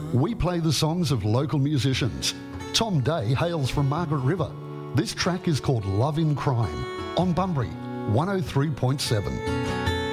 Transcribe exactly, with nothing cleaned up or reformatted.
We play the songs of local musicians. Tom Day hails from Margaret River. This track is called Love in Crime on Bunbury one oh three point seven.